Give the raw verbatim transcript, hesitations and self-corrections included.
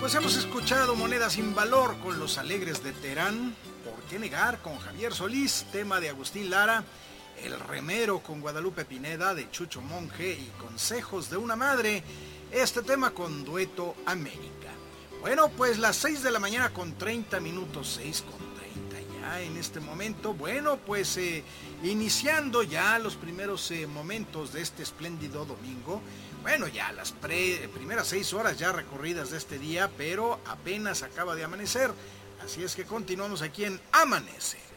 Pues hemos escuchado Moneda sin Valor con Los Alegres de Terán, ¿Por qué negar? Con Javier Solís, tema de Agustín Lara, El Remero con Guadalupe Pineda de Chucho Monje y Consejos de una Madre, este tema con Dueto América. Bueno, pues las seis de la mañana con treinta minutos, seis con treinta ya en este momento. Bueno, pues eh, iniciando ya los primeros eh, momentos de este espléndido domingo. Bueno, ya las pre, primeras seis horas ya recorridas de este día, pero apenas acaba de amanecer. Así es que continuamos aquí en Amanece.